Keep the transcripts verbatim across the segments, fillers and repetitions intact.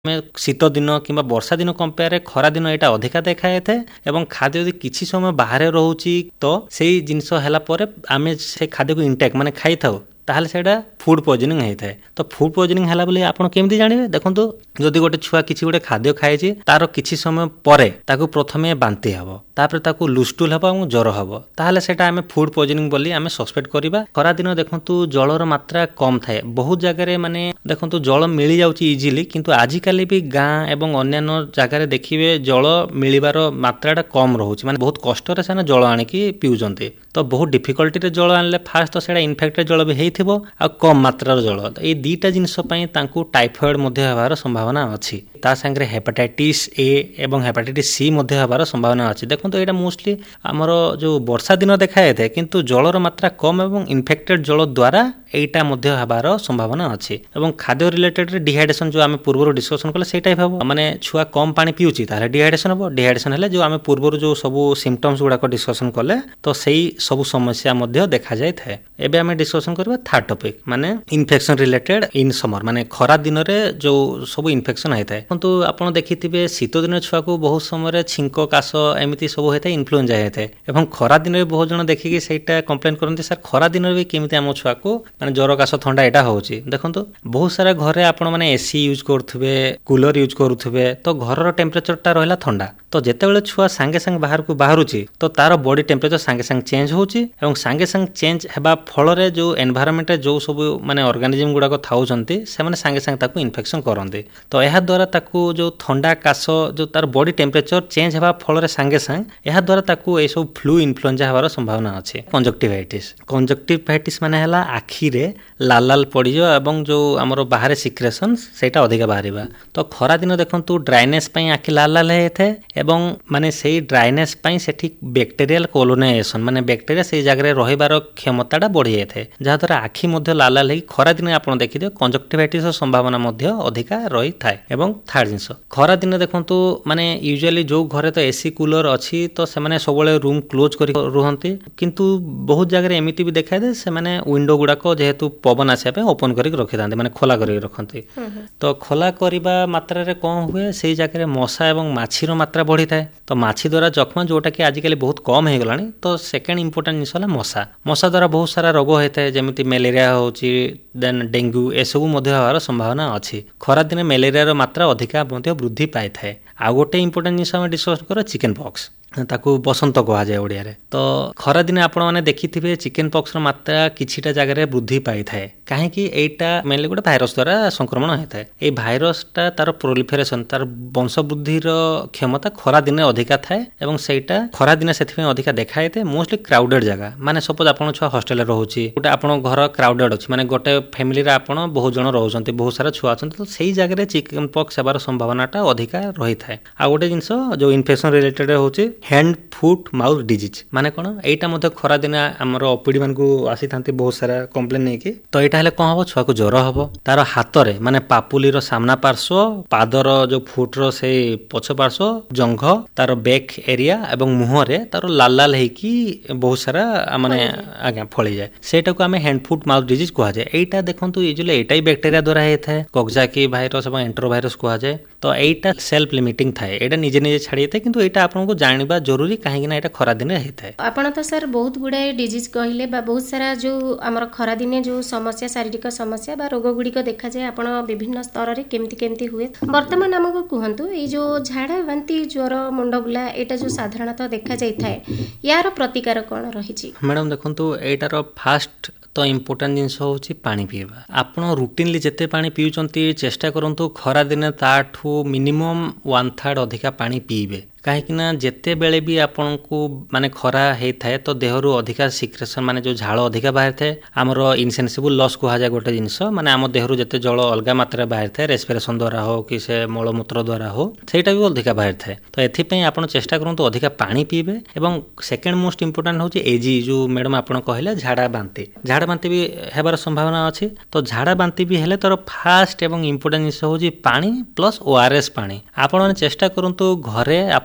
शीत दिन कि वर्षा दिन कंपेयर खरा दिन यहाँ अधिका देखा था और खाद्य यदि किसी समय बाहर रोचे तो से जिनस है आम से खाद्य को इंटेक माने खाई था ताहले सेटा फूड पॉइजनिंग होता है। तो फूड पॉइजनिंग है बोली आप केमती जानवे देखो जदि गोटे छुआ किसी गोटे खाद्य खाई तार किसी समय पर ताकू प्रथमे बांति हम तापर ताकू लुस्टुल हम और ज्वर हम ताहले सेटा आमे फूड पॉइजनिंग बोली आमे सस्पेक्ट करबा। खरा दिन देखो जलर मात्रा कम थाए बहुत जगह माने देखो जल मिल जाउची इजिली किंतु आजिकाली भी गाँ एवं अन्य जगह देखिए जल मिलबार मात्राटा कम रोचे माने बहुत कष्ट से जल आनिकी पिउचंती तो बहुत डिफिकल्टी जल आनले फास्ट तो सेटा इनफेक्टेड जल भी हेइथिबो आ कम मात्रार जल ये दीटा जिनस टाइफॉइड होबार संभावना अच्छी ता संगे हेपाटाइटिस ए एवं हेपाटाइटिस सी होबार संभावना अच्छी। देखो यहाँ मोस्टली आमर जो वर्षा दिन देखा जाए किंतु जलर मात्रा कम एवं इनफेक्टेड जल द्वारा एटा हबार संभावना अच्छी और खाद्य रिलेटेड डिहाइड्रेशन जो आम पूर्व डिस्कसन कले से टाइप हम माने छुआ कम पानी पिउची ताले डिहाइड्रेशन हम डिहाइड्रेशन है जो आम पूर्व जो सब सिम्पटम्स गुड़ाक डिस्कसन कले तो सही सब समस्या देखा जाए था। एबे आम डिस्कसन करबा थर्ड टॉपिक माने इन्फेक्शन रिलेटेड इन समर माने खरा दिन रे जो सब इन्फेक्शन होता है किंतु आपन देखिथिबे शीत दिन छुआ को बहुत समय छींक काश एमती सब होता है इन्फ्लुएंजा होता है और खरा दिन में बहुत जन देखिए सहीटा कंप्लेन करते सर खरा दिन भी केमी आम छुआ को माने ज्वर काश थंडा यहाँ होची देखो बहुत सारा घरे आपण मैंने एसी यूज करुवे कूलर यूज करुवे तो घर टेम्परेचरटा रहा ठंडा तो जितेबाला छुआ सांगे सांगे बाहर को बाहरुची तो तार बॉडी टेम्परेचर सांगे सांगे चेंज होची और सांगे सांगे चेंज हेबा फल जो एनवायरनमेंट जो सब माने ऑर्गेनिज्म गुड़ाक थाउचंती से माने सांगे सांगे ताकू इन्फेक्शन करते तो यह द्वारा ताकू जो ठंडा काश जो तार बॉडी टेम्परेचर चेंज हेबा फल सांगे सांगे यह द्वारा ताकू ए सब फ्लू इन्फ्लुएंजा होबार संभावना अच्छे। कंजक्टिवाइटिस कंजक्टिवाइटिस माने हला आखि रे लाल लाल पड़िजो एवं जो आमर बाहर सिक्रेशन सेटा अधिका बाहरिबा तो खरा दिन देखंतु ड्राइनेस पई आखि लाल लाल हेथे एवं माने सेही ड्राइनेस पई सेठी बैक्टीरियल कोलोनाइजेशन माने बैक्टीरिया सेही जगह रे रहिबार क्षमताटा बढ़ी जायथे जहा द्वारा आखि मध्ये लाल लाल हे खरा दिन आपण देखिदियो कंजक्टिवाइटिस संभावना मध्ये अधिका रही थाए। एवं थर्ड जिंस खरा दिन देखंतु माने यूजुअली जो घरे तो एसी कूलर अछि तो से माने सबले रूम क्लोज करी रहंती किंतु बहुत जगह एमिति भी देखाय दे से माने विंडो गुडाक जेहेतु पवन आसा ओपन करके रखी था माने खोला करके रखती तो खोला करने मात्रा रे कौन हुए से जगह मशा एवं माछीर मात्रा बढ़ी थाए तो माछी द्वारा जख्म जोटा कि आजिकल बहुत कम हो गलानी तो सेकेंड इंपोर्टेंट जिनिस है मशा मशा द्वारा बहुत सारा रोग होता है जमी मलेरिया होची देन डेंगू एसबू होबार संभावना अच्छी। खरा दिन मलेरिया मात्रा अधिका वृद्धि पाई थाए। आ गोटे इंपोर्टेंट जिनिस आम डिस्कस कर चिकेन पॉक्स ताकू बसंत कह जाए ओडिया रे तो खरा दिन आपण मैंने देखिथिबे चिकेन पॉक्स मात्रा किछिटा जगह रे वृद्धि पाई थाए कहीं एटा मेनली गोटे भाइरस द्वारा संक्रमण होता है। ये भाइरसटा तार प्रोलिफेरेशन तार वंश वृद्धिर क्षमता खरा दिन अधिका थाए और सेटा खरा दिन से अधिका देखा जाए मोस्टली क्राउडेड जगह माने सपोज आपन छुआ हॉस्टेल रोचे गोटे आपन घर क्राउडेड अच्छी माने गोटे फैमिली रे आपन बहुत जन रोचंती बहुत सारा छुआ अच्छा तो सही जगह चिकेन पॉक्स हेबार संभावनाटा अधिका रही थाए। आ गोटे जिनस जो इन्फेक्शन रिलेटेड होची हैंड फुट माउथ डिजीज माने कौन यहाँ खरा दिन आमर ओपीडी मान को आसी था बहुत सारा कंप्लेन नहीं कि तो यहाँ कौन हम छुआ को ज्वर हम तार हाथ में माने पापुलीर सामना पार्श्व पादर जो फुट्र से पछ पार्श्व जंघ तार बैक एरिया एवं मुहर तार लाल लाल होगी बहुत सारा माने आज्ञा फली जाए सेटा को आम हैंड फुट माउथ डिजीज कह जाए। यहाँ देखो यूजुअली यहाँ ही बैक्टेरिया द्वारा होता है कक्जाकी भाइरस और एंट्रो भाइरस कह जाए तो यहाँ सेल्फ लिमिटिंग थाए यहाँ निजे निजे छाड़ी था किंतु यहाँ आपको जानवा जरूरी कहीं ना खरा दिन होता है। आपण तो सर बहुत गुड़ाए डिजीज कहले बा बहुत सारा जो आमर खरा दिने जो समस्या शारीरिक समस्या बा रोग गुड़िक देखा जाए आपण विभिन्न स्तर रे केमती केमती हुए वर्तमान आमको कहतु ये जो झाड़ा बांती ज्वर मुंड बुला एटा जो साधारणतः देखा जाय थाए यार प्रतिकार कौन रही? मैडम देखो एटार फास्ट तो इम्पोर्टाट जिनस हूँ पानी पीवा आपण रुटीनली जिते पानी पीउचंती चेष्टा करंतु खरा दिन ताठू मिनिमम वन थर्ड अधिका पानी पीबे कहीं जिते बेले भी आपन को माने खरा होता है तो देहरु अधिका सिक्रेशन माने जो झाड़ अधिका बाहर थाए आमर इनसेंसिबल लॉस कह जाए गोटे जिनस माने आम देहरु जिते जल अलग मात्रा बाहर थाए रेस्पिरेशन द्वारा हो कि से मलमूत्र द्वारा हो सेटा भी अधिका बाहर थाए तो एथिपई आपन चेष्टा करंतु अधिका पानी पीबे। एवं सेकेंड मोस्ट इंपोर्टेंट होची एजी जो मैडम आपन कहले झाड़ा बांती झाड़ा बांती भी हेबार संभावना अच्छी तो झाड़ा बांती भी हेले तर फास्ट एवं इंपोर्टेंट जिनस होची पानी प्लस ओआरएस पानी आपण चेष्टा करंतु घरे आप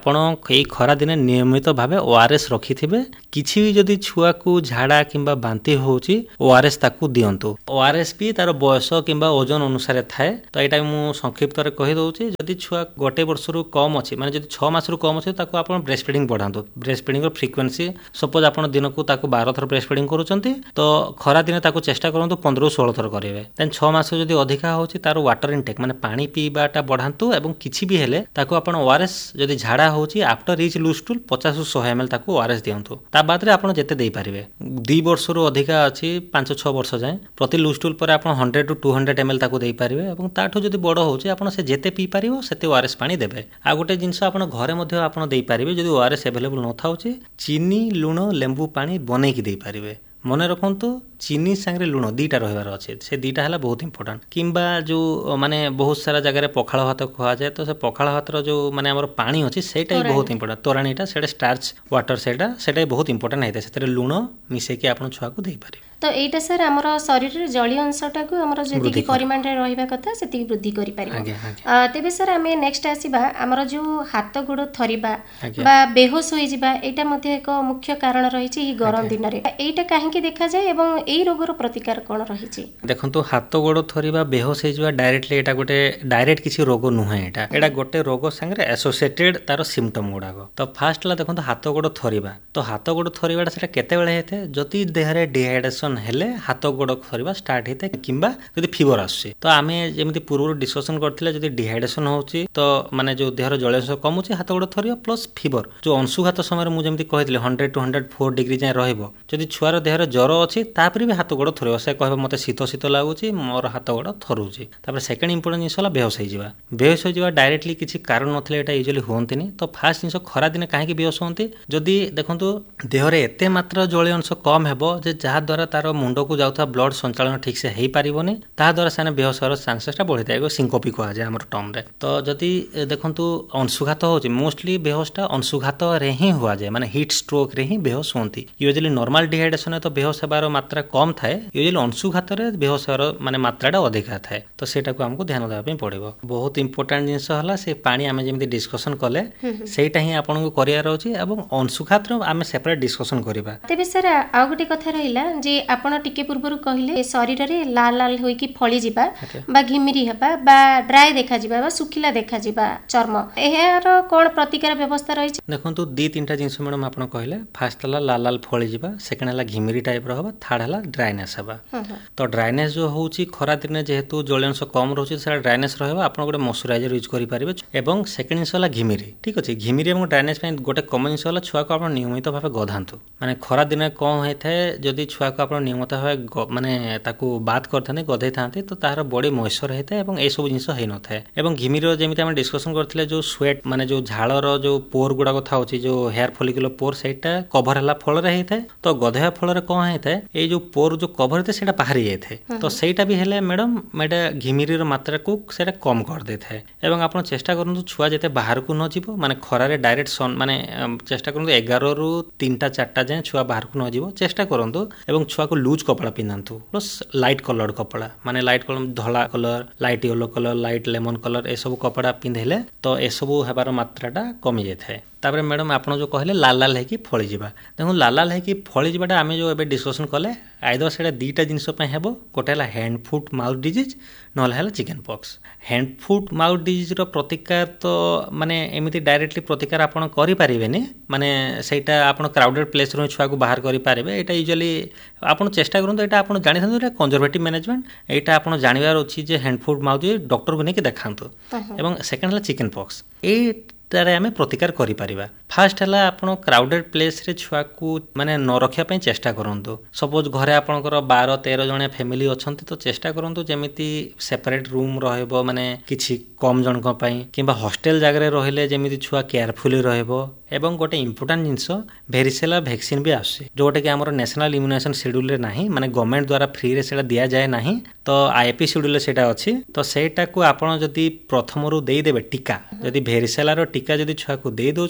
ଆପଣ ଏଇ ଖରା ଦିନେ ନିୟମିତ ଭାବେ ଓଆରଏସ୍ ରଖିଥିବେ। କିଛି ବି ଯଦି ଛୁଆକୁ ଝାଡ଼ା କିମ୍ବା ବାନ୍ତି ହେଉଛି ଓଆରଏସ୍ ତାକୁ ଦିଅନ୍ତୁ। ଓଆରଏସ୍ ବି ତାର ବୟସ କିମ୍ବା ଓଜନ ଅନୁସାରେ ଥାଏ। ତ ଏଇଟା ମୁଁ ସଂକ୍ଷିପ୍ତରେ କହିଦେଉଛି। ଯଦି ଛୁଆ ଗୋଟେ ବର୍ଷରୁ କମ୍ ଅଛି, ମାନେ ଯଦି ଛଅ ମାସରୁ କମ୍ ଅଛି, ତାକୁ ଆପଣ breast feeding ବଢ଼ାନ୍ତୁ। Breast ଫିଡିଂର frequency suppose ଆପଣ ଦିନକୁ ତାକୁ ବାର ଥର ବ୍ରେଷ୍ଟ ଫିଡିଂ କରୁଛନ୍ତି, ତ ଖରା ଦିନେ ତାକୁ ଚେଷ୍ଟା କରନ୍ତୁ ପନ୍ଦରରୁ ଷୋହଳ ଥର କରିବେ। ଦେନ୍ ଛଅ ମାସ ଯଦି ଅଧିକା ହେଉଛି ତାର ୱାଟର ଇନଟେକ୍ ମାନେ ପାଣି ପିଇବାଟା ବଢ଼ାନ୍ତୁ। ଏବଂ କିଛି ବି ହେଲେ ତାକୁ ଆପଣ ଓଆରଏସ୍ ଯଦି ଝାଡ଼ା ହେଉଛି ଆଫ୍ଟର ଇଚ୍ ଲୁଜ୍ ଟୁଲ୍ ପଚାଶରୁ ଶହେ ଏମ୍ ଏଲ୍ ତାକୁ ଓଆରଏସ୍ ଦିଅନ୍ତୁ। ତା ବାଦରେ ଆପଣ ଯେତେ ଦେଇପାରିବେ। ଦୁଇ ବର୍ଷରୁ ଅଧିକା ଅଛି ପାଞ୍ଚ ଛଅ ବର୍ଷ ଯାଏଁ ପ୍ରତି ଲୁଜ୍ ଟୁଲ୍ ପରେ ଆପଣ hundred two two hundred M L ତାକୁ ଦେଇପାରିବେ। ଏବଂ ତାଠୁ ଯଦି ବଡ଼ ହେଉଛି ଆପଣ ସେ ଯେତେ ପିଇପାରିବ ସେତେ ଓଆରଏସ୍ ପାଣି ଦେବେ। ଆଉ ଗୋଟେ ଜିନିଷ ଆପଣ ଘରେ ମଧ୍ୟ ଆପଣ ଦେଇପାରିବେ। ଯଦି ଓଆରଏସ୍ ଆଭେଲେବୁଲ୍ ନଥାଉଛି ଚିନି ଲୁଣ ଲେମ୍ବୁ ପାଣି ବନେଇକି ଦେଇପାରିବେ। ମନେ ରଖନ୍ତୁ ଚିନି ସାଙ୍ଗରେ ଲୁଣ ଦୁଇଟା ରହିବାର ଅଛି। ସେ ଦୁଇଟା ହେଲା ବହୁତ ଇମ୍ପୋର୍ଟାଣ୍ଟ। କିମ୍ବା ଯେଉଁ ମାନେ ବହୁତ ସାରା ଜାଗାରେ ପଖାଳ ଭାତ ଖୁଆଯାଏ, ତ ସେ ପଖାଳ ଭାତର ଯେଉଁ ମାନେ ଆମର ପାଣି ଅଛି ସେଇଟା ବି ବହୁତ ଇମ୍ପୋର୍ଟାଣ୍ଟ। ତୋରାଣୀଟା ସେଇଟା ଷ୍ଟାର୍ଚ ୱାଟର ସେଇଟା ସେଇଟା ବି ବହୁତ ଇମ୍ପୋର୍ଟାଣ୍ଟ ହେଇଥାଏ। ସେଥିରେ ଲୁଣ ମିଶାଇକି ଆପଣ ଛୁଆକୁ ଦେଇପାରିବେ। ତ ଏଇଟା ସାର୍ ଆମର ଶରୀରରେ ଜଳୀୟ ଅଂଶଟାକୁ ଆମର ଯେତିକି ପରିମାଣରେ ରହିବା କଥା ସେତିକି ବୃଦ୍ଧି କରିପାରିବ। ତେବେ ସାର୍ ଆମେ ନେକ୍ସଟ ଆସିବା ଆମର ଯେଉଁ ହାତ ଗୋଡ଼ ଥରିବା ବା ବେହୋସ ହୋଇଯିବା, ଏଇଟା ମଧ୍ୟ ଏକ ମୁଖ୍ୟ କାରଣ ରହିଛି ଏହି ଗରମ ଦିନରେ। ଏଇଟା କାହିଁକି ଦେଖାଯାଏ ଏବଂ ଏଇ ରୋଗର ପ୍ରତିକାର କ'ଣ ରହିଛି? ଦେଖନ୍ତୁ ହାତ ଗୋଡ଼ ଥରିବା ବେହୋସ ହେଇଯିବା ଡାଇରେକ୍ଟଲି ଏଇଟା ଗୋଟେ ଡାଇରେକ୍ଟ କିଛି ରୋଗ ନୁହେଁ। ଏଇଟା ଏଇଟା ଗୋଟେ ରୋଗ ସାଙ୍ଗରେ ଆସୋସିଏଟେଡ୍ ତାର ସିମ୍ପଟମ୍ ଗୁଡ଼ାକ। ତ ଫାଷ୍ଟ ହେଲା ଦେଖନ୍ତୁ ହାତ ଗୋଡ଼ ଥରିବା। ତ ହାତ ଗୋଡ଼ ଥରିବାଟା ସେଟା କେତେବେଳେ ହେଇଥାଏ? ଯଦି ଦେହରେ ଡିହାଇଡ୍ରେସନ ହେଲେ ହାତ ଗୋଡ଼ ଥରିବା ଷ୍ଟାର୍ଟ ହେଇଥାଏ କିମ୍ବା ଯଦି ଫିଭର ଆସୁଛି। ତ ଆମେ ଯେମିତି ପୂର୍ବରୁ ଡିସ୍କସନ୍ କରିଥିଲେ ଯଦି ଡିହାଇଡ୍ରେସନ ହେଉଛି ତ ମାନେ ଯେଉଁ ଦେହର ଜଳୀୟଅଂଶ କମୁଛି ହାତ ଗୋଡ଼ ଥରିବା ପ୍ଲସ୍ ଫିଭର। ଯେଉଁ ଅଂଶୁଘାତ ସମୟରେ ମୁଁ ଯେମିତି କହିଥିଲି hundred two hundred four degree ଯାଏଁ ରହିବ। ଯଦି ଛୁଆର ଦେହରେ ଜ୍ୱର ଅଛି ତାପରେ ବି ହାତ ଗୋଡ଼ ଥରିବ। ସେ କହିବ ମୋତେ ଶୀତ ଶୀତ ଲାଗୁଛି ମୋର ହାତ ଗୋଡ଼ ଥରୁଛି। ତାପରେ ସେକେଣ୍ଡ ଇମ୍ପୋର୍ଟାଣ୍ଟ ଜିନିଷ ହେଲା ବେହୋସ ହେଇଯିବା। ବେହୋସ ହେଇଯିବା ଡାଇରେକ୍ଟଲି କିଛି କାରଣ ନଥିଲେ ଏଇଟା ୟୁଜୁଆଲି ହୁଅନ୍ତିନି। ତ ଫାଷ୍ଟ ଜିନିଷ ଖରାଦିନେ କାହିଁକି ବେହୋସ ହୁଅନ୍ତି? ଯଦି ଦେଖନ୍ତୁ ଦେହରେ ଏତେ ମାତ୍ରା ଜଳୀୟ ଅଂଶ କମ୍ ହେବ ଯେ ଯାହାଦ୍ୱାରା ତାର ମୁଣ୍ଡକୁ ଯାଉଥିବା ବ୍ଲଡ୍ ସଞ୍ଚାଳନ ଠିକ୍ ସେ ହେଇପାରିବନି, ତାହାଦ୍ୱାରା ସେମାନେ ବେହୋସ ହେବାର ଚାନ୍ସେସଟା ବଢ଼ିଥାଏ। ସିଙ୍କୋପି କୁହାଯାଏ ଆମର ଟର୍ମରେ। ତ ଯଦି ଦେଖନ୍ତୁ ଅଂଶୁଘାତ ହେଉଛି ମୋଷ୍ଟଲି ବେହୋସଟା ଅଂଶୁଘାତରେ ହିଁ ହୁଆଯାଏ, ମାନେ ହିଟ୍ ଷ୍ଟ୍ରୋକ୍ରେ ହିଁ ବେହୋସ ହୁଅନ୍ତି। ୟୁଜୁଆଲି ନର୍ମାଲ ଡିହାଇଡ୍ରେସନରେ ତ ବେହୋସ ହେବାର ମାତ୍ରା କମ୍ ଥାଏ। ୟୁଜୁଆଲି ଅଂଶୁଘାତରେ ବେହୋସ ହେବାର ମାନେ ମାତ୍ରାଟା ଅଧିକା ଥାଏ। ତ ସେଇଟାକୁ ଆମକୁ ଧ୍ୟାନ ଦେବା ପାଇଁ ପଡ଼ିବ। ବହୁତ ଇମ୍ପୋର୍ଟାଣ୍ଟ ଜିନିଷ ହେଲା ସେ ପାଣି ଆମେ ଯେମିତି ଡିସ୍କସନ୍ କଲେ ସେଇଟା ହିଁ ଆପଣଙ୍କୁ କରିବାର ଅଛି। ଏବଂ ଅଂଶୁଘାତର ଆମେ ସେପାରେଟ୍ ଡିସ୍କସନ୍ କରିବା। ତେବେ ସାର୍ ଆଉ ଗୋଟେ କଥା ରହିଲା ଯେ ଆପଣ ଟିକେ ପୂର୍ବରୁ କହିଲେ ଶରୀରରେ ଲାଲ ଲାଲ ହୋଇକି ଫଳିଯିବା ବା ଘିମିରି ହେବା ବା ଡ୍ରାଏ ଦେଖାଯିବା ବା ଶୁଖିଲା ଦେଖାଯିବା ଚର୍ମ, ଏହାର କ'ଣ ପ୍ରତିକାର ବ୍ୟବସ୍ଥା ରହିଛି? ଦେଖନ୍ତୁ ଦି ତିନିଟା ଜିନିଷ ମ୍ୟାଡ଼ାମ ଆପଣ କହିଲେ। ଫାଷ୍ଟ ହେଲା ଲାଲ ଲାଲ ଫଳିଯିବା, ସେକେଣ୍ଡ ହେଲା ଘିମିରି ଟାଇପ୍ର ହେବା, ଥାର୍ଡ ହେଲା ଡ୍ରାଇନେସ୍ ହେବା। ତ ଡ୍ରାଇନେସ୍ ଯେଉଁ ହେଉଛି ଖରାଦିନେ ଯେହେତୁ ଜଳୀୟଅଂଶ କମ୍ ରହୁଛି ସେଟା ଡ୍ରାଇନେସ୍ ରହିବ। ଆପଣ ଗୋଟେ ମଶ୍ଚରାଇଜର ୟୁଜ୍ କରିପାରିବେ। ଏବଂ ସେକେଣ୍ଡ ଜିନିଷ ହେଲା ଘିମିରି। ଠିକ୍ ଅଛି, ଘିମିରି ଏବଂ ଡ୍ରାଇନେସ୍ ପାଇଁ ଗୋଟେ କମନ୍ ଜିନିଷ ହେଲା ଛୁଆକୁ ଆପଣ ନିୟମିତ ଭାବେ ଗଧାନ୍ତୁ। ମାନେ ଖରାଦିନେ କ'ଣ ହେଇଥାଏ ଯଦି ଛୁଆକୁ ଆପଣ ନିୟମିତ ଭାବେ ମାନେ ତାକୁ ବାଦ କରିଥାନ୍ତି ଗଧେଇଥାନ୍ତି ତ ତାହାର ବଡି ମଏଶ୍ଚର ହେଇଥାଏ ଏବଂ ଏସବୁ ଜିନିଷ ହେଇନଥାଏ। ଏବଂ ଘିମିର ଯେମିତି ଆମେ ଡିସ୍କସନ୍ କରିଥିଲେ ଯେଉଁ ସ୍ୱେଟ୍ ମାନେ ଯେଉଁ ଝାଳର ଯେଉଁ ପୋର୍ ଗୁଡ଼ାକ ଥାଉଛି ଯେଉଁ ହେୟାର ଫଲିକୁଲର ପୋର୍ ସେଇଟା କଭର ହେଲା ଫଳରେ ହେଇଥାଏ। ତ ଗଧେଇବା ଫଳରେ କ'ଣ ହେଇଥାଏ ଏଇ ଯେଉଁ ପୋର୍ ଯେଉଁ କଭର ହେଇଥାଏ ସେଇଟା ବାହାରି ଯାଇଥାଏ। ତ ସେଇଟା ବି ହେଲେ ମ୍ୟାଡ଼ାମ ଏଇଟା ଘିମିରିର ମାତ୍ରାକୁ ସେଇଟା କମ୍ କରିଦେଇଥାଏ। ଏବଂ ଆପଣ ଚେଷ୍ଟା କରନ୍ତୁ ଛୁଆ ଯେତେ ବାହାରକୁ ନ ଯିବ, ମାନେ ଖରାରେ ଡାଇରେକ୍ଟ ସନ୍ ମାନେ ଚେଷ୍ଟା କରନ୍ତୁ ଏଗାରରୁ ତିନିଟା ଚାରିଟା ଯାଏଁ ଛୁଆ ବାହାରକୁ ନ ଯିବ ଚେଷ୍ଟା କରନ୍ତୁ। ଏବଂ ଛୁଆକୁ ଲୁଜ୍ କପଡ଼ା ପିନ୍ଧାନ୍ତୁ ପ୍ଲସ୍ ଲାଇଟ୍ କଲର୍ଡ କପଡ଼ା, ମାନେ ଲାଇଟ୍ କଲର୍ ଧଳା colour, light yellow colour, light lemon colour ଏସବୁ କପଡ଼ା ପିନ୍ଧେଇଲେ ତ ଏସବୁ ହେବାର ମାତ୍ରାଟା କମି ଯାଇଥାଏ। ତାପରେ ମ୍ୟାଡ଼ାମ ଆପଣ ଯେଉଁ କହିଲେ ଲାଲ ଲାଲ ହେଇକି ଫଳିଯିବା, ଦେଖନ୍ତୁ ଲାଲ ଲାଲ ହେଇକି ଫଳିଯିବାଟା ଆମେ ଯେଉଁ ଏବେ ଡିସ୍କସନ୍ କଲେ ଆଇଦର ସେଇଟା ଦୁଇଟା ଜିନିଷ ପାଇଁ ହେବ। ଗୋଟେ ହେଲା ହ୍ୟାଣ୍ଡ ଫୁଟ୍ ମାଉଥ୍ ଡିଜିଜ୍, ନହେଲେ ହେଲା chicken pox. Hand foot mouth ଡିଜିଜ୍ର ପ୍ରତିକାର ତ ମାନେ ଏମିତି ଡାଇରେକ୍ଟଲି ପ୍ରତିକାର ଆପଣ କରିପାରିବେନି, ମାନେ ସେଇଟା ଆପଣ କ୍ରାଉଡେଡ୍ ପ୍ଲେସ୍ରୁ ହିଁ ଛୁଆକୁ ବାହାର କରିପାରିବେ। ଏଇଟା ୟୁଜୁଆଲି ଆପଣ ଚେଷ୍ଟା କରନ୍ତୁ ଏଇଟା ଆପଣ ଜାଣିଥାନ୍ତୁ ଏଇଟା କନଜରଭେଟିଭ୍ ମ୍ୟାନେଜମେଣ୍ଟ। ଏଇଟା ଆପଣ ଜାଣିବାର ଅଛି ଯେ ହ୍ୟାଣ୍ଡ ଫୁଟ୍ ମାଉଥ୍ ଡିଜିଜ୍ ଡକ୍ଟରକୁ ନେଇକି ଦେଖାନ୍ତୁ। ଏବଂ ସେକେଣ୍ଡ ହେଲା ଚିକେନ୍ ପକ୍ସ, ଏଇ ତାରେ ଆମେ ପ୍ରତିକାର କରିପାରିବା। ଫାଷ୍ଟ ହେଲା ଆପଣ କ୍ରାଉଡେଡ୍ ପ୍ଲେସ୍ରେ ଛୁଆକୁ ମାନେ ନ ରଖିବା ପାଇଁ ଚେଷ୍ଟା କରନ୍ତୁ। ସପୋଜ ଘରେ ଆପଣଙ୍କର ବାର ତେର ଜଣିଆ ଫ୍ୟାମିଲି ଅଛନ୍ତି ତ ଚେଷ୍ଟା କରନ୍ତୁ ଯେମିତି ସେପାରେଟ୍ ରୁମ୍ ରହିବ, ମାନେ କିଛି କମ୍ ଜଣଙ୍କ ପାଇଁ, କିମ୍ବା ହଷ୍ଟେଲ ଜାଗାରେ ରହିଲେ ଯେମିତି ଛୁଆ କେୟାରଫୁଲି ରହିବ। ଏବଂ ଗୋଟେ ଇମ୍ପୋର୍ଟାଣ୍ଟ ଜିନିଷ ଭେରିସେଲା ଭ୍ୟାକ୍ସିନ୍ ବି ଆସୁଛି ଯେଉଁଟାକି ଆମର ନ୍ୟାସନାଲ୍ ଇମ୍ୟୁନାଇଜେସନ୍ ସିଡ୍ୟୁଲରେ ନାହିଁ, ମାନେ ଗଭର୍ଣ୍ଣମେଣ୍ଟ ଦ୍ୱାରା ଫ୍ରିରେ ସେଇଟା ଦିଆଯାଏ ନାହିଁ। ତ ଆଇଏପି ସିଡ୍ୟୁଲରେ ସେଇଟା ଅଛି। ତ ସେଇଟାକୁ ଆପଣ ଯଦି ପ୍ରଥମରୁ ଦେଇଦେବେ ଟୀକା, ଯଦି ଭେରିସେଲାର ଟୀକା ଯଦି ଛୁଆକୁ ଦେଇ ଦେଉଛନ୍ତି ତ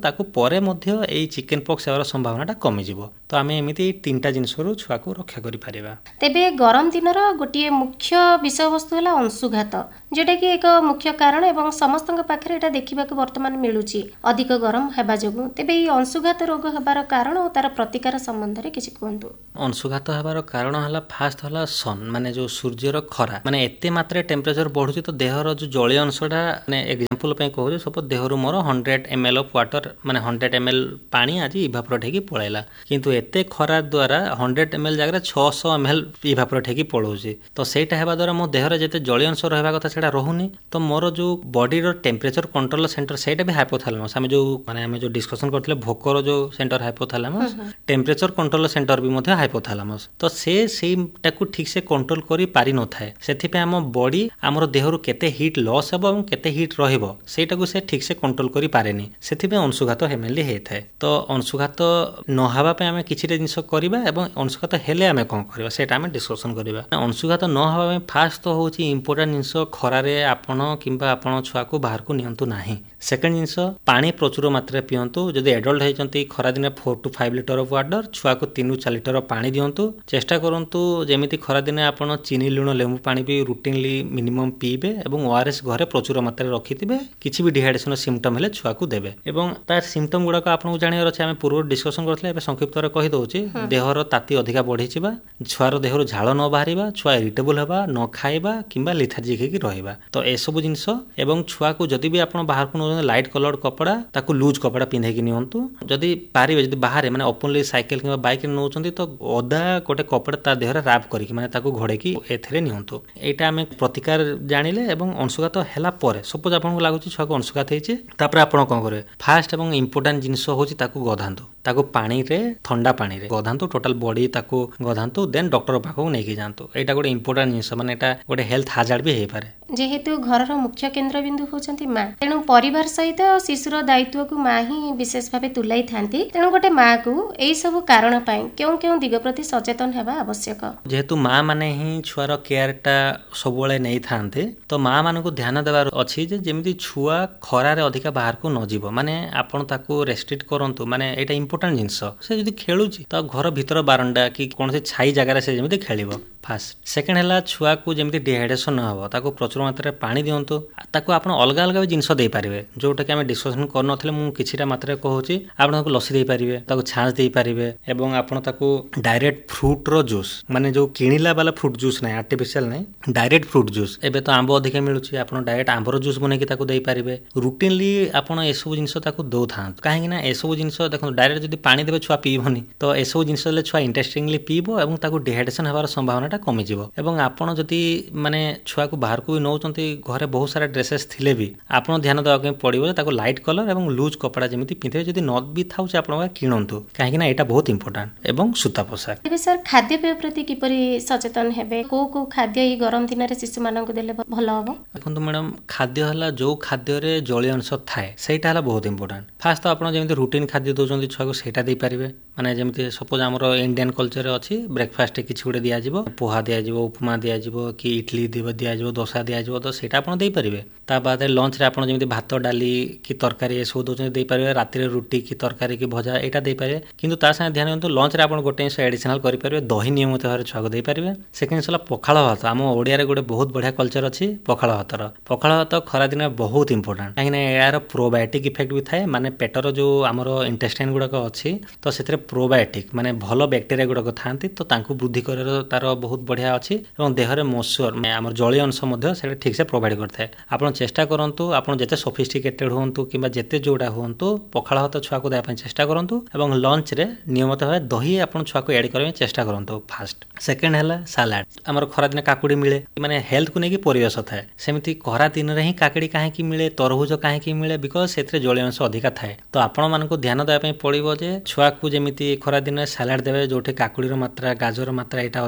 ତାକୁ ପରେ ମଧ୍ୟ ଏଇ ଚିକେନ ପକ୍ସ ହେବାର ସମ୍ଭାବନାଟା କମିଯିବ। ତ ଆମେ ଏମିତି ଏଇ ତିନିଟା ଜିନିଷରୁ ଛୁଆକୁ ରକ୍ଷା କରିପାରିବା। ତେବେ ଗରମ ଦିନର ଗୋଟିଏ ମୁଖ୍ୟ ବିଷୟବସ୍ତୁ ହେଲା ଅଂଶୁଘାତ, ଯେଉଁଟାକି ଏକ ମୁଖ୍ୟ କାରଣ ଏବଂ ସମସ୍ତଙ୍କ ପାଖରେ ଏଇଟା ଦେଖିବାକୁ ବର୍ତ୍ତମାନ ମିଳୁଛି ଅଧିକ ଗରମ ହେବା ଯୋଗୁଁ। ତେବେ ଏଇ ଅଂଶୁଘାତ ରୋଗ ହେବାର କାରଣ ଓ ତାର ପ୍ରତିକାର ସମ୍ବନ୍ଧରେ କିଛି କୁହନ୍ତୁ। ଅଂଶୁଘାତ ହେବାର କାରଣ ହେଲା ଫାଷ୍ଟ ହେଲା ସନ୍, ମାନେ ଯୋଉ ସୂର୍ଯ୍ୟର ଖରା, ମାନେ ଏତେ ମାତ୍ରାରେ ଟେମ୍ପରେଚର ବଢୁଛି ତ ଦେହର ଯୋଉ ଜଳୀୟ ଅଂଶଟା, ମାନେ ଏକ୍ସାମ୍ପଲ ପାଇଁ କହୁଛି, ସପୋଜ ଦେହରୁ ମୋର ହଣ୍ଡ୍ରେଡ ଏମଏଲ ଅଫ ୱାଟର, ମାନେ ହଣ୍ଡ୍ରେଡ ଏମଏଲ ପାଣି ଆଜି ଇଭାପୋରେଟ୍ ହେଇକି ପଳେଇଲା, କିନ୍ତୁ ଏତେ ଖରା ଦ୍ୱାରା ହଣ୍ଡ୍ରେଡ ଏମଏଲ ଜାଗାରେ ଛଅଶହ ଏମଏଲ ଇଭାପୋରେଟ୍ ହେଇକି ପଳଉଛି। ତ ସେଇଟା ହେବା ଦ୍ୱାରା ମୋ ଦେହରେ ଯେତେ ଜଳୀୟ ଅଂଶ ରହିବା କଥା ସେଇଟା ରହୁନି। ତ ମୋର ଯୋଉ ବଡିର ଟେମ୍ପରେଚର କଣ୍ଟ୍ରୋଲ ସେଣ୍ଟର ସେଇଟା ବି ହାଇପୋଥାଲାମସ୍, ଆମେ ଯୋଉ ମାନେ ଆମେ ଯୋଉ ଡିସ୍କସନ କରିଥିଲେ ଭୋକର ଯୋଉ centre hypothalamus, temperature control centre ବି ମଧ୍ୟ ହାଇପୋଥାଲାମସ୍। ତ ସେ ସେଇଟାକୁ ଠିକ ସେ କଣ୍ଟ୍ରୋଲ କରି ପାରି ନଥାଏ। ସେଥିପାଇଁ ଆମ ବଡି ଆମର ଦେହରୁ କେତେ ହିଟ୍ ଲସ୍ ହେବ ଏବଂ କେତେ ହିଟ୍ ରହିବ ସେଇଟାକୁ ସେ ଠିକ ସେ କଣ୍ଟ୍ରୋଲ କରି ପାରେନି। ସେଥିପାଇଁ ଅଂଶୁଘାତ ହେମେଲି ହେଇଥାଏ। ତ ଅଂଶୁଘାତ ନ ହେବା ପାଇଁ ଆମେ କିଛିଟା ଜିନିଷ କରିବା ଏବଂ ଅଂଶୁଘାତ ହେଲେ ଆମେ କଣ କରିବା ସେଇଟା ଆମେ ଡିସ୍କସନ କରିବା। ଅଂଶୁଘାତ ନ ହେବା ପାଇଁ ଫାଷ୍ଟ ତ ହେଉଛି ଇମ୍ପୋର୍ଟାଣ୍ଟ ଜିନିଷ, ଖରାରେ ଆପଣ କିମ୍ବା ଆପଣ ଛୁଆକୁ ବାହାରକୁ ନିଅନ୍ତୁ ନାହିଁ। ସେକେଣ୍ଡ ଜିନିଷ, ପାଣି ପ୍ରଚୁର ମାତ୍ରାରେ ପିଅନ୍ତୁ। ଯଦି ଏଡଲ୍ଟ ହେଇଛନ୍ତି ଖରାଦିନେ four two five litre of water, ଛୁଆକୁ ତିନି ଚାରି ଲିଟର ପାଣି ଦିଅନ୍ତୁ। ଚେଷ୍ଟା କରନ୍ତୁ ଯେମିତି ଖରାଦିନେ ଆପଣ ଚିନି ଲୁଣ ଲେମ୍ବୁ ପାଣି ବି ରୁଟିନଲି ମିନିମମ୍ ପିଇବେ ଏବଂ ଓଆରଏସ୍ ଘରେ ପ୍ରଚୁର ମାତ୍ରାରେ ରଖିଥିବେ। କିଛି ବି ଡିହାଇଡ୍ରେସନ ସିମ୍ପଟମ ହେଲେ ଛୁଆକୁ ଦେବେ। ଏବଂ ତାର ସିମ୍ପଟମ ଗୁଡାକ ଆପଣଙ୍କୁ ଜାଣିବାର ଅଛି, ଆମେ ପୂର୍ବରୁ ଡିସ୍କସନ କରିଥିଲେ, ଏବେ ସଂକ୍ଷିପ୍ତରେ କହିଦେଉଛି। ଦେହର ତାତି ଅଧିକା ବଢିଯିବା, ଛୁଆର ଦେହରୁ ଝାଳ ନ ବାହାରିବା, ଛୁଆ ଇରିଟେବୁଲ ହେବା, ନ ଖାଇବା କିମ୍ବା ଲିଥାର୍ଜିକ ହେଇକି ରହିବା। ତ ଏସବୁ ଜିନିଷ, ଏବଂ ଛୁଆକୁ ଯଦି ବି ଆପଣ ବାହାରକୁ ନେଉଛନ୍ତି ଲାଇଟ୍ କଲର୍ଡ କପଡ଼ା, ତାକୁ ଲୁଜ କପଡ଼ା ପିନ୍ଧେଇକି ନିଅନ୍ତୁ। ଯଦି ପାରିବେ, ଯଦି ବାହାରେ ମାନେ ଓପନଲି ସାଇକେଲ କିମ୍ବା ବାଇକରେ ନେଉଛନ୍ତି ତ ଅଦା ଗୋଟେ କପଡ଼ା ତା ଦେହରେ ରାପ୍ କରିକି ମାନେ ତାକୁ ଘୋଡେଇକି ଏଥିରେ ନିଅନ୍ତୁ। ଏଇଟା ଆମେ ପ୍ରତିକାର ଜାଣିଲେ। ଏବଂ ଅଂଶୁଘାତ ହେଲା ପରେ ସପୋଜ ଆପଣଙ୍କୁ ଲାଗୁଛି ଛୁଆକୁ ଅଂଶୁଘାତ ହେଇଛି, ତାପରେ ଆପଣ କଣ କରିବେ, ଫାଷ୍ଟ ଏବଂ ଇମ୍ପୋର୍ଟାଣ୍ଟ ଜିନିଷ ହେଉଛି ତାକୁ ଗଧାନ୍ତୁ। ତାକୁ ପାଣିରେ, ଥଣ୍ଡା ପାଣିରେ ଗଧାନ୍ତୁ, ଟୋଟାଲ ବଡି ତାକୁ ଗଧାନ୍ତୁ, ଦେନ୍ ଡକ୍ଟର ପାଖକୁ ନେଇକି ଯାଆନ୍ତୁ। ଏଇଟା ଗୋଟେ ଇମ୍ପୋର୍ଟାଣ୍ଟ ଜିନିଷ, ମାନେ ଏଇଟା ଗୋଟେ ହେଲ୍ଥ ହାଜାର୍ଡ ବି ହେଇପାରେ। ଯେହେତୁ ଘରର ମୁଖ୍ୟ କେନ୍ଦ୍ରବିନ୍ଦୁ ହେଉଛନ୍ତି ମା, ତେଣୁ ପରିବାର ସହିତ ଶିଶୁର ଦାୟିତ୍ୱକୁ ମା ହିଁ ବିଶେଷ ଭାବେ ତୁଲାଇଥାନ୍ତି। ତେଣୁ ଗୋଟେ ମା କୁ ଏଇ ସବୁ କାରଣ ପାଇଁ କେଉଁ କେଉଁ ଦିଗ ପ୍ରତି ସଚେତନ ହେବା ଆବଶ୍ୟକ? ଯେହେତୁ ମା ମାନେ ହିଁ ଛୁଆର କେୟାରଟା ସବୁବେଳେ ନେଇଥାନ୍ତି, ତ ମା ମାନଙ୍କୁ ଧ୍ୟାନ ଦେବାର ଅଛି ଯେ ଯେମିତି ଛୁଆ ଖରାରେ ଅଧିକା ବାହାରକୁ ନ ଯିବ। ମାନେ ଆପଣ ତାକୁ ରେଷ୍ଟ୍ରିକ୍ଟ କରନ୍ତୁ, ମାନେ ଏଇଟା ଇମ୍ପୋର୍ଟାଣ୍ଟ ଜିନିଷ। ସେ ଯଦି ଖେଳୁଛି ତ ଘର ଭିତର ବାରଣ୍ଡା କି କୌଣସି ଛାଇ ଜାଗାରେ ସେ ଯେମିତି ଖେଳିବ ଫାଷ୍ଟ। ସେକେଣ୍ଡ ହେଲା ଛୁଆକୁ ଯେମିତି ଡିହାଇଡ୍ରେସନ ନ ହେବ, ତାକୁ ପ୍ରଚୁର ମାତ୍ରାରେ ପାଣି ଦିଅନ୍ତୁ। ତାକୁ ଆପଣ ଅଲଗା ଅଲଗା ବି ଜିନିଷ ଦେଇପାରିବେ, ଯୋଉଟାକି ଆମେ ଡିସ୍କସନ କରିନଥିଲେ, ମୁଁ କିଛିଟା ମାତ୍ରାରେ କହୁଛି। ଆପଣ ତାକୁ ଲସି ଦେଇପାରିବେ, ତାକୁ ଛାଞ୍ଚ ଦେଇପାରିବେ, ଏବଂ ଆପଣ ତାକୁ ଡାଇରେକ୍ଟ ଫ୍ରୁଟର ଜୁସ୍, ମାନେ ଯୋଉ କିଣିଲା ବାଲା ଫ୍ରୁଟ ଜୁସ୍ ନାହିଁ, ଆର୍ଟିଫିସିଆଲ ନାହିଁ, ଡାଇରେକ୍ଟ ଫ୍ରୁଟ ଜୁସ୍। ଏବେ ତ ଆମ୍ବ ଅଧିକା ମିଳୁଛି, ଆପଣ ଡାଇରେକ୍ଟ ଆମ୍ବର ଜୁସ୍ ବନେଇକି ତାକୁ ଦେଇପାରିବେ। ରୁଟିନଲି ଆପଣ ଏସବୁ ଜିନିଷ ତାକୁ ଦଉଥାନ୍ତୁ। କାହିଁକି ନା ଏସବୁ ଜିନିଷ ଦେଖନ୍ତୁ, ଡାଇରେକ୍ଟ ଯଦି ପାଣି ଦେବେ ଛୁଆ ପିଇବନି। ତ ଏସବୁ ଜିନିଷ ଦେଲେ ଛୁଆ ଇଣ୍ଟରେଷ୍ଟିଂଲି ପିଇବ ଏବଂ ତାକୁ ଡିହାଇଡ୍ରେସନ ହେବାର ସମ୍ଭାବନାଟା କମିଯିବ। ଏବଂ ଆପଣ ଯଦି ମାନେ ଛୁଆକୁ ବାହାରକୁ ବି ନେଉଛନ୍ତି, ଘରେ ବହୁତ ସାରା ଡ୍ରେସେସ୍ ଥିଲେ ବି ଆପଣ ଧ୍ୟାନ ଦେବାକୁ ପଡ଼ିବ ଯେ ତାକୁ ଲାଇଟ୍ କଲର ଏବଂ ଲୁଜ୍ କପଡ଼ା ଯେମିତି ପିନ୍ଧିବେ। ଯଦି ନ ବି ଥାଉଛି ଆପଣଙ୍କ କିଣନ୍ତୁ, କାହିଁକି ନା ଏଇଟା ବହୁତ ଇମ୍ପୋର୍ଟାଣ୍ଟ। ଏବଂ ସୂତା ପୋଷାକ। ଏବେ ସାର୍ ଖାଦ୍ୟପେୟ ପ୍ରତି କିପରି ସଚେତନ ହେବେ? କୋଉ କୋଉ ଖାଦ୍ୟ ଏଇ ଗରମ ଦିନରେ ଶିଶୁମାନଙ୍କୁ ଦେଲେ ଭଲ ହବ? ଦେଖନ୍ତୁ ମ୍ୟାଡ଼ାମ, ଖାଦ୍ୟ ହେଲା ଯୋଉ ଖାଦ୍ୟରେ ଜଳୀୟ ଅଂଶ ଥାଏ ସେଇଟା ହେଲା ବହୁତ ଇମ୍ପୋର୍ଟାଣ୍ଟ। ଫାଷ୍ଟ ତ ଆପଣ ଯେମିତି ରୁଟିନ ଖାଦ୍ୟ ଦେଉଛନ୍ତି ଛୁଆକୁ ସେଇଟା ଦେଇପାରିବେ। ମାନେ ଯେମିତି ସପୋଜ ଆମର ଇଣ୍ଡିଆନ କଲଚରରେ ଅଛି, ବ୍ରେକଫାଷ୍ଟରେ କିଛି ଗୋଟେ ଦିଆଯିବ, ପୋହା ଦିଆଯିବ, ଉପମା ଦିଆଯିବ, କି ଇଟଲି ଦିଆଯିବ, ଦୋସା ଦିଆଯିବ, ତ ସେଇଟା ଆପଣ ଦେଇପାରିବେ। ତା ବାଦ ଲଞ୍ଚରେ ଆପଣ ଯେମିତି ଭାତ, ଡାଲି କି ତରକାରୀ ଏସବୁ ଦେଉଛନ୍ତି ଦେଇପାରିବେ। ରାତିରେ ରୁଟି କି ତରକାରୀ କି ଭଜା ଏଇଟା ଦେଇପାରିବେ। କିନ୍ତୁ ତା ସାଙ୍ଗେ ଧ୍ୟାନ ଦିଅନ୍ତୁ, ଲଞ୍ଚରେ ଆପଣ ଗୋଟେ ଜିନିଷ ଆଡିସନାଲ କରିପାରିବେ, ଦହି ନିୟମିତ ଭାବରେ ଛୁଆକୁ ଦେଇପାରିବେ। ସେକେଣ୍ଡ ହେଲା ପଖାଳ ଭାତ। ଆମ ଓଡ଼ିଆରେ ଗୋଟେ ବହୁତ ବଢିଆ କଲଚର ଅଛି ପଖାଳ ଭାତର। ପଖାଳ ଭାତ ଖରାଦିନେ ବହୁତ ଇମ୍ପୋର୍ଟାଣ୍ଟ, କାହିଁକିନା ଏହାର ପ୍ରୋବାୟୋଟିକ ଇଫେକ୍ଟ ବି ଥାଏ। ମାନେ ପେଟର ଯୋଉ ଆମର ଇଣ୍ଟେଷ୍ଟାଇନ ଗୁଡାକ ଅଛି, ତ ସେଥିରେ ପ୍ରୋବାୟୋଟିକ ମାନେ ଭଲ ବ୍ୟାକ୍ଟେରିଆ ଗୁଡାକ ଥାନ୍ତି, ତ ତାଙ୍କୁ ବୃଦ୍ଧି କରିବାର ତାର ବହୁତ ବଢିଆ ଅଛି। ଏବଂ ଦେହରେ ମୋଇଶ୍ଚର ଆମର ଜଳୀୟ ଅଂଶ ମଧ୍ୟ ସେଇଟା ଠିକ ସେ ପ୍ରୋଭାଇଡ କରିଥାଏ। ଆପଣ ଚେଷ୍ଟା କରନ୍ତୁ, ଆପଣ ଯେତେ ସଫିଷ୍ଟିକେଟେଡ ହୁଅନ୍ତୁ କିମ୍ବା ଯେତେ ଯୋଉଟା ହୁଅନ୍ତୁ, ପଖାଳ ଭାତ ଛୁଆକୁ ଦେବା ପାଇଁ ଚେଷ୍ଟା କରନ୍ତୁ। ଏବଂ ଲଞ୍ଚରେ ନିୟମିତ ଭାବେ ଦହି ଆପଣ ଛୁଆକୁ ଏଡ୍ କରିବା ପାଇଁ ଚେଷ୍ଟା କରନ୍ତୁ ଫାଷ୍ଟ। ସେକେଣ୍ଡ ହେଲା ସାଲାଡ। ଆମର ଖରାଦିନେ କାକୁଡି ମିଳେ, ମାନେ ହେଲ୍ଥକୁ ନେଇକି ପରିବେଶ ଥାଏ। ସେମିତି ଖରା ଦିନରେ ହିଁ କାକୁଡି କାହିଁକି ମିଳେ, ତରଭୁଜ କାହିଁକି ମିଳେ, ବିକଜ ସେଥିରେ ଜଳୀୟ ଅଂଶ ଅଧିକା ଥାଏ। ତ ଆପଣମାନଙ୍କୁ ଧ୍ୟାନ ଦେବା ପାଇଁ ପଡିବ ଯେ ଛୁଆକୁ ଯେମିତି ଖରା ଦିନରେ ସାଲାଡ ଦେବେ ଯୋଉଠି କାକୁଡିର ମାତ୍ରା, ଗାଜର ମାତ୍ରା ଏଇଟା ଅଧିକା ଥିବ,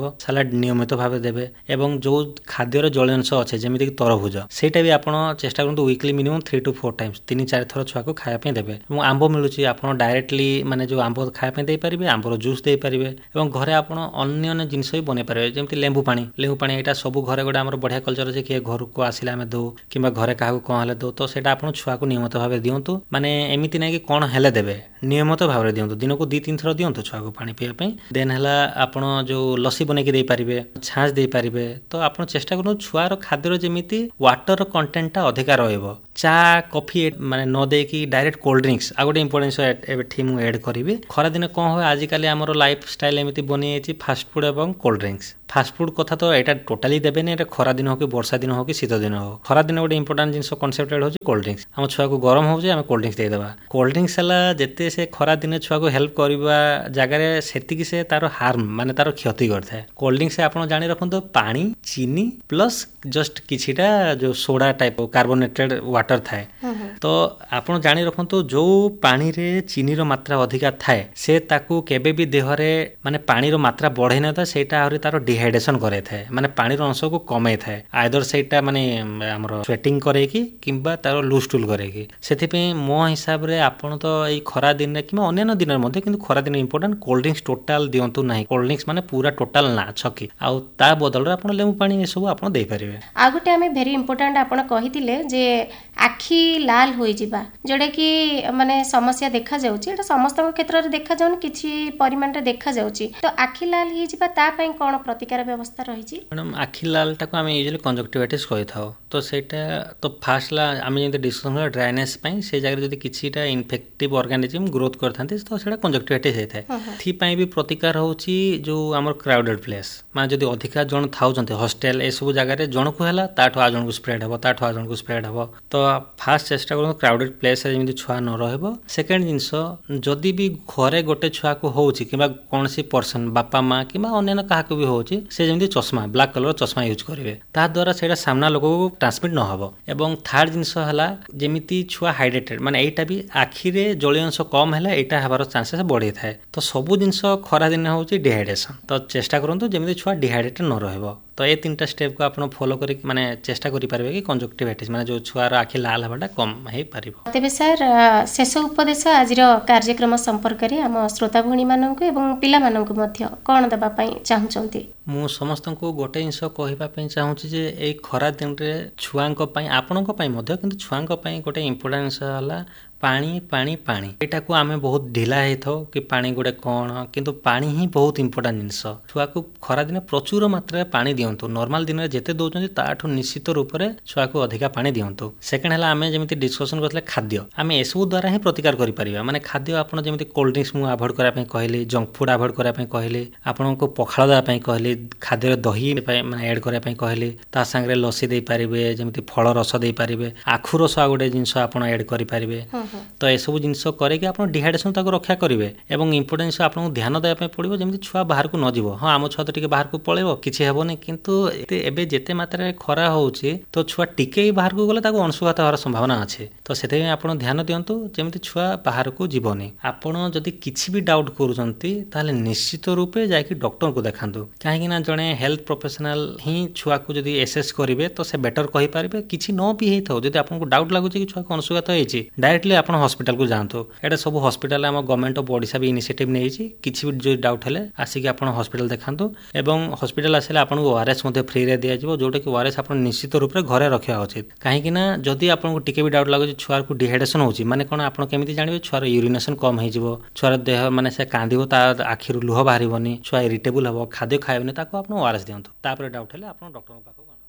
ସାଲାଡ ନିୟମିତ ଭାବେ ଦେବେ ଏବଂ ଯେଉଁ ଖାଦ୍ୟର ଜଳୀୟଅଂଶ ଅଛି ଯେମିତିକି ତରଭୁଜ ସେଇଟା ବି ଆପଣ ଚେଷ୍ଟା କରନ୍ତୁ weekly minimum three two four Times ତିନି ଚାରି ଥର ଛୁଆକୁ ଖାଇବା ପାଇଁ ଦେବେ। ଏବଂ ଆମ୍ବ ମିଳୁଛି ଆପଣ ଡାଇରେକ୍ଟଲି ମାନେ ଯେଉଁ ଆମ୍ବ ଖାଇବା ପାଇଁ ଦେଇପାରିବେ, ଆମ୍ବର ଜୁସ୍ ଦେଇପାରିବେ ଏବଂ ଘରେ ଆପଣ ଅନ୍ୟ ଅନ୍ୟ ଜିନିଷ ବି ବନେଇ ପାରିବେ ଯେମିତି ଲେମ୍ବୁ ପାଣି। ଲେମ୍ବୁ ପାଣି ଏଇଟା ସବୁ ଘରେ ଗୋଟେ ଆମର ବଢ଼ିଆ କଲଚର ଅଛି, କିଏ ଘରକୁ ଆସିଲେ ଆମେ ଦେଉ କିମ୍ବା ଘରେ କାହାକୁ କ'ଣ ହେଲେ ଦେଉ, ତ ସେଇଟା ଆପଣ ଛୁଆକୁ ନିୟମିତ ଭାବେ ଦିଅନ୍ତୁ। ମାନେ ଏମିତି ନାହିଁ କି କ'ଣ ହେଲେ ଦେବେ, ନିୟମିତ ଭାବରେ ଦିଅନ୍ତୁ, ଦିନକୁ ଦୁଇ ତିନି ଥର ଦିଅନ୍ତୁ ଛୁଆକୁ ପାଣି ପିଇବା ପାଇଁ। ଦେନ୍ ହେଲା ଆପଣ ଯେଉଁ ଲସି ବନେଇକି ଦେଇପାରିବେ, ଛାଞ୍ଚ ଦେଇପାରିବେ। ତ ଆପଣ ଚେଷ୍ଟା କରନ୍ତୁ ଛୁଆର ଖାଦ୍ୟର ଯେମିତି ୱାଟର କଣ୍ଟେଣ୍ଟଟା ଅଧିକା ରହିବ। ଚା କଫି ମାନେ ନ ଦେଇକି ଡାଇରେକ୍ଟ କୋଲ୍ଡ ଡ୍ରିଙ୍କସ୍ ଆଉ ଗୋଟେ ଇମ୍ପୋର୍ଟାନ୍ସ ଏଠି ମୁଁ ଏଡ୍ କରିବି। ଖରାଦିନେ କ'ଣ ହୁଏ ଆଜିକାଲି ଆମର ଲାଇଫ୍ ଷ୍ଟାଇଲ ଏମିତି ବନିଯାଇଛି ଫାଷ୍ଟଫୁଡ୍ ଏବଂ କୋଲ୍ଡ ଡ୍ରିଙ୍କସ୍। ଫାଷ୍ଟଫୁଡ୍ କଥା ତ ଏଇଟା ଟୋଟାଲି ଦେବେନି, ଏଇଟା ଖରା ଦିନ ହଉ କି ବର୍ଷା ଦିନ ହଉ କି ଶୀତ ଦିନ ହଉ। ଖରାଦିନ ଗୋଟେ ଇମ୍ପୋର୍ଟାଣ୍ଟ ଜିନିଷ କନସେପ୍ଟ ହେଉଛି କୋଲ୍ଡ ଡ୍ରିଙ୍କସ୍। ଆମ ଛୁଆକୁ ଗରମ ହେଉଛି ଆମେ କୋଲ୍ଡ ଡ୍ରିଙ୍କସ୍ ଦେଇଦେବା। କୋଲ୍ଡ ଡ୍ରିଙ୍କସ୍ ହେଲା ଯେତେ ସେ ଖରା ଦିନେ ଛୁଆକୁ ହେଲ୍ପ କରିବା ଜାଗାରେ ସେତିକି ସେ ତାର ହାର୍ମ ମାନେ ତାର କ୍ଷତି କରିଥାଏ। କୋଲ୍ଡ ଡ୍ରିଙ୍କସ୍ ଆପଣ ଜାଣି ରଖନ୍ତୁ ପାଣି, ଚିନି ପ୍ଲସ୍ ଜଷ୍ଟ କିଛିଟା ଯେଉଁ ସୋଡ଼ା ଟାଇପ୍ କାର୍ବୋନେଟେଡ୍ ୱାଟର ଥାଏ। ତ ଆପଣ ଜାଣି ରଖନ୍ତୁ ଯେଉଁ ପାଣିରେ ଚିନିର ମାତ୍ରା ଅଧିକା ଥାଏ ସେ ତାକୁ କେବେ ବି ଦେହରେ ମାନେ ପାଣିର ମାତ୍ରା ବଢ଼େଇ ନଥାଏ, ସେଇଟା ଆହୁରି ତାର ଡିହାଇଡ୍ରେସନ୍ କରେଇଥାଏ, ମାନେ ପାଣିର ଅଂଶକୁ କମେଇଥାଏ। ଆଇଦର ସେଇଟା ମାନେ ଆମର ସ୍ୱେଟିଂ କରେଇକି କିମ୍ବା ତାର ଲୁଜ୍ ଟୁଲ୍ କରେଇକି। ସେଥିପାଇଁ ମୋ ହିସାବରେ ଆପଣ ତ ଏଇ ଖରା ଦିନରେ କିମ୍ବା ଅନ୍ୟାନ୍ୟ ଦିନରେ ମଧ୍ୟ କିନ୍ତୁ ଖରା ଦିନ ଇମ୍ପୋର୍ଟାଣ୍ଟ କୋଲ୍ଡ ଡ୍ରିଙ୍କସ୍ ଟୋଟାଲ ଦିଅନ୍ତୁ ନାହିଁ। କୋଲ୍ଡ ଡ୍ରିଙ୍କସ୍ ମାନେ ପୁରା ଟୋଟାଲ ନା ଛକି, ଆଉ ତା ବଦଳରେ ଆପଣ ଲେମ୍ବୁ ପାଣି ଏସବୁ ଆପଣ ଦେଇପାରିବେ। ଆଉ ଗୋଟେ ଆମେ ଭେରି ଇମ୍ପୋର୍ଟାଣ୍ଟ ଆପଣ କହିଥିଲେ ଯେ ଆଖି ଲାଲ ହୋଇଯିବା ଯୋଉଟାକି ମାନେ ସମସ୍ୟା ଦେଖାଯାଉଛି, ଏଇଟା ସମସ୍ତଙ୍କ କ୍ଷେତ୍ରରେ ଦେଖାଯାଉନି, କିଛି ପରିମାଣରେ ଦେଖାଯାଉଛି। ତ ଆଖି ଲାଲ ହେଇଯିବା ତା ପାଇଁ କ'ଣ ପ୍ରତିକାର ବ୍ୟବସ୍ଥା ରହିଛି? ମ୍ୟାଡ଼ାମ୍ ଆଖି ଲାଲଟାକୁ ଆମେ ୟୁଜୁଆଲି କଞ୍ଜକ୍ଟିଭାଇଟିସ୍ କହିଥାଉ। ତ ସେଇଟା ତ ଫାଷ୍ଟ ହେଲା ଆମେ ଯେମିତି ଡିସ୍କସନ୍ କଲା ଡ୍ରାଇନେସ୍ ପାଇଁ ସେ ଜାଗାରେ ଯଦି କିଛିଟା ଇନଫେକ୍ଟିଭ୍ ଅର୍ଗାନିଜିମ୍ ଗ୍ରୋଥ୍ କରିଥାନ୍ତି ତ ସେଇଟା କଞ୍ଜକ୍ଟିଭାଇଟିସ୍ ହେଇଥାଏ। ଏଥିପାଇଁ ବି ପ୍ରତିକାର ହେଉଛି ଯେଉଁ ଆମର କ୍ରାଉଡେଡ୍ ପ୍ଲେସ୍, ମାନେ ଯଦି ଅଧିକା ଜଣ ଥାଉଛନ୍ତି ହଷ୍ଟେଲ ଏସବୁ ଜାଗାରେ ଜଣକୁ ହେଲା ତାଠୁ ଆଉ ଜଣକୁ ସ୍ପ୍ରେଡ୍ ହେବ, ତାଠୁ ଆଉ ଜଣକୁ ସ୍ପ୍ରେଡ୍ ହେବ। ତ ଫାଷ୍ଟ ଚେଷ୍ଟା କରନ୍ତୁ କ୍ରାଉଡେଡ୍ ପ୍ଲେସ୍ରେ ଯେମିତି ଛୁଆ ନ ରହିବ। ସେକେଣ୍ଡ ଜିନିଷ, ଯଦି ବି ଘରେ ଗୋଟେ ଛୁଆକୁ ହେଉଛି କିମ୍ବା କୌଣସି ପର୍ସନ୍ ବାପା ମା କିମ୍ବା ଅନ୍ୟାନ୍ୟ କାହାକୁ ବି ହେଉଛି, ସେ ଯେମିତି ଚଷମା ବ୍ଲାକ୍ କଲର ଚଷମା ୟୁଜ୍ କରିବେ, ତାଦ୍ୱାରା ସେଇଟା ସାମ୍ନା ଲୋକକୁ ଟ୍ରାନ୍ସମିଟ୍ ନ ହେବ। ଏବଂ ଥାର୍ଡ ଜିନିଷ ହେଲା ଯେମିତି ଛୁଆ ହାଇଡ୍ରେଟେଡ୍, ମାନେ ଏଇଟା ବି ଆଖିରେ ଜଳୀୟ ଅଂଶ କମ୍ ହେଲେ ଏଇଟା ହେବାର ଚାନ୍ସେସ୍ ବଢ଼ିଥାଏ। ତ ସବୁ ଜିନିଷ ଖରାଦିନେ ହେଉଛି ଡିହାଇଡ୍ରେସନ୍। ତ ଚେଷ୍ଟା କରନ୍ତୁ ଯେମିତି ଛୁଆ ଡିହାଇଡ୍ରେଟେଡ୍ ନ ରହିବ। ତ ଏ ତିନିଟା ଷ୍ଟେପ୍କୁ ଆପଣ ଫଲୋ କରିକି ମାନେ ଚେଷ୍ଟା କରିପାରିବେ କି କଞ୍ଜକ୍ଟିଭାଇଟିସ୍ ମାନେ ଯେଉଁ ଛୁଆର ଆଖି ଲାଲ ହେବାଟା କମ୍ ହେଇପାରିବ। ତେବେ ସାର୍ ଶେଷ ଉପଦେଶ ଆଜିର କାର୍ଯ୍ୟକ୍ରମ ସମ୍ପର୍କରେ ଆମ ଶ୍ରୋତା ଭଉଣୀମାନଙ୍କୁ ଏବଂ ପିଲାମାନଙ୍କୁ ମଧ୍ୟ କ'ଣ ଦେବା ପାଇଁ ଚାହୁଁଛନ୍ତି? ମୁଁ ସମସ୍ତଙ୍କୁ ଗୋଟେ ଜିନିଷ କହିବା ପାଇଁ ଚାହୁଁଛି ଯେ ଏଇ ଖରା ଦିନରେ ଛୁଆଙ୍କ ପାଇଁ ଆପଣଙ୍କ ପାଇଁ ମଧ୍ୟ କିନ୍ତୁ ଛୁଆଙ୍କ ପାଇଁ ଗୋଟେ ଇମ୍ପୋର୍ଟାଣ୍ଟ ଜିନିଷ ହେଲା ପାଣି ପାଣି ପାଣି। ଏଇଟାକୁ ଆମେ ବହୁତ ଢିଲା ହେଇଥାଉ କି ପାଣି ଗୋଟେ କ'ଣ, କିନ୍ତୁ ପାଣି ହିଁ ବହୁତ ଇମ୍ପୋର୍ଟାଣ୍ଟ ଜିନିଷ। ଛୁଆକୁ ଖରାଦିନେ ପ୍ରଚୁର ମାତ୍ରାରେ ପାଣି ଦିଅନ୍ତୁ। ନର୍ମାଲ ଦିନରେ ଯେତେ ଦେଉଛନ୍ତି ତାଠୁ ନିଶ୍ଚିତ ରୂପରେ ଛୁଆକୁ ଅଧିକା ପାଣି ଦିଅନ୍ତୁ। ସେକେଣ୍ଡ ହେଲା ଆମେ ଯେମିତି ଡିସ୍କସନ୍ କରିଥିଲେ ଖାଦ୍ୟ, ଆମେ ଏସବୁ ଦ୍ୱାରା ହିଁ ପ୍ରତିକାର କରିପାରିବା। ମାନେ ଖାଦ୍ୟ ଆପଣ ଯେମିତି କୋଲ୍ଡ ଡ୍ରିଙ୍କସ୍ ମୁଁ ଆଭଏଡ୍ କରିବା ପାଇଁ କହିଲି, ଜଙ୍କ ଫୁଡ୍ ଆଭଏଡ୍ କରିବା ପାଇଁ କହିଲି, ଆପଣଙ୍କୁ ପଖାଳ ଦେବା ପାଇଁ କହିଲି, ଖାଦ୍ୟରେ ଦହି ମାନେ ଆଡ୍ କରିବା ପାଇଁ କହିଲି, ତା ସାଙ୍ଗରେ ଲସି ଦେଇପାରିବେ, ଯେମିତି ଫଳ ରସ ଦେଇପାରିବେ, ଆଖୁ ରସ ଆଉ ଗୋଟେ ଜିନିଷ ଆପଣ ଆଡ୍ କରିପାରିବେ। ତ ଏସବୁ ଜିନିଷ କରିକି ଆପଣ ଡିହାଇଡ୍ରେସନ୍ ତାକୁ ରକ୍ଷା କରିବେ। ଏବଂ ଇମ୍ପୋର୍ଟାଣ୍ଟ ଜିନିଷ ଆପଣଙ୍କୁ ଧ୍ୟାନ ଦେବା ପାଇଁ ପଡ଼ିବ ଯେମିତି ଛୁଆ ବାହାରକୁ ନ ଯିବ। ହଁ ଆମ ଛୁଆ ତ ଟିକେ ବାହାରକୁ ପଳେଇବ କିଛି ହେବନି, କିନ୍ତୁ ଏବେ ଯେତେ ମାତ୍ରାରେ ଖରା ହେଉଛି ତ ଛୁଆ ଟିକେ ବାହାରକୁ ଗଲେ ତାକୁ ଅଂଶୁଘାତ ହେବାର ସମ୍ଭାବନା ଅଛି। ତ ସେଥିପାଇଁ ଆପଣ ଧ୍ୟାନ ଦିଅନ୍ତୁ ଯେମିତି ଛୁଆ ବାହାରକୁ ଯିବନି। ଆପଣ ଯଦି କିଛି ବି ଡାଉଟ୍ କରୁଛନ୍ତି ତାହେଲେ ନିଶ୍ଚିତ ରୂପେ ଯାଇକି ଡକ୍ଟରଙ୍କୁ ଦେଖାନ୍ତୁ। କାହିଁକି ନା ଜଣେ ହେଲ୍ଥ ପ୍ରଫେସନାଲ ହିଁ ଛୁଆକୁ ଯଦି ଏସେସ୍ କରିବେ ତ ସେ ବେଟର କହିପାରିବେ। କିଛି ନ ବି ହେଇଥାଉ, ଯଦି ଆପଣଙ୍କୁ ଡାଉଟ୍ ଲାଗୁଛି କି ଛୁଆକୁ ଅଂଶୁଘାତ ହେଇଛି ଡାଇରେକ୍ଟଲି ଆପଣ ହସ୍ପିଟାଲକୁ ଯାଆନ୍ତୁ। ଏଇଟା ସବୁ ହସ୍ପିଟାଲ ଆମ government of Odisha B initiative ନେଇଛି। କିଛି ବି ଯଦି ଡାଉଟ୍ ହେଲେ ଆସିକି ଆପଣ ହସ୍ପିଟାଲ ଦେଖାନ୍ତୁ। ଏବଂ ହସ୍ପିଟାଲ ଆସିଲେ ଆପଣଙ୍କୁ ଓଆରଏସ୍ ମଧ୍ୟ ଫ୍ରିରେ ଦିଆଯିବ, ଯେଉଁଟାକି ଓଆରଏସ୍ ଆପଣ ନିଶ୍ଚିତ ରୂପରେ ଘରେ ରଖିବା ଉଚିତ। କାହିଁକି ନା ଯଦି ଆପଣଙ୍କୁ ଟିକେ ବି ଡାଉଟ୍ ଲାଗୁଛି ଛୁଆକୁ ଡିହାଇଡ୍ରେସନ୍ ହେଉଛି ମାନେ କ'ଣ, ଆପଣ କେମିତି ଜାଣିବେ? ଛୁଆର ୟୁରିନେସନ୍ କମ୍ ହେଇଯିବ, ଛୁଆର ଦେହ ମାନେ ସେ କାନ୍ଦିବ, ତା ଆଖିରୁ ଲୁହ ବାହାରିବନି, ଛୁଆ ଇରିଟେବୁଲ୍ ହେବ, ଖାଦ୍ୟ ଖାଇବନି, ତାକୁ ଆପଣ ଓଆରଏସ୍ ଦିଅନ୍ତୁ। ତାପରେ ଡାଉଟ୍ ହେଲେ ଆପଣ ଡକ୍ଟରଙ୍କ ପାଖକୁ ଆଣନ୍ତୁ।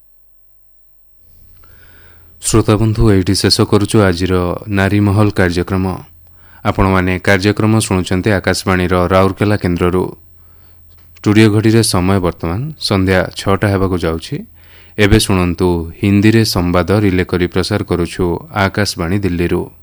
ଶ୍ରୋତାବନ୍ଧୁ, ଏଇଠି ଶେଷ କରୁଛୁ ଆଜିର ନାରୀ ମହଲ କାର୍ଯ୍ୟକ୍ରମ। ଆପଣମାନେ କାର୍ଯ୍ୟକ୍ରମ ଶୁଣୁଛନ୍ତି ଆକାଶବାଣୀର ରାଉରକେଲା କେନ୍ଦ୍ରରୁ। ଷ୍ଟୁଡ଼ିଓ ଘଡ଼ିରେ ସମୟ ବର୍ତ୍ତମାନ ସନ୍ଧ୍ୟା ଛଅଟା ହେବାକୁ ଯାଉଛି। ଏବେ ଶୁଣନ୍ତୁ ହିନ୍ଦୀରେ ସମ୍ବାଦ ରିଲେ କରି ପ୍ରସାର କରୁଛୁ ଆକାଶବାଣୀ ଦିଲ୍ଲୀରୁ।